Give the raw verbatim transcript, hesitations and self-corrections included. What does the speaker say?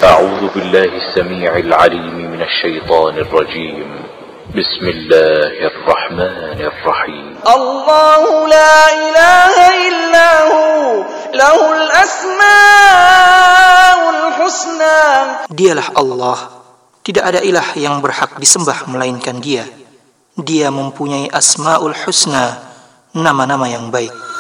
أعوذ بالله السميع العليم من الشيطان الرجيم. بسم الله الرحمن الرحيم. الله لا إله إلا هو له الأسماء الحسنى. Dialah Allah, tidak ada ilah yang berhak disembah melainkan Dia. Dia mempunyai asmaul husna, nama-nama yang baik.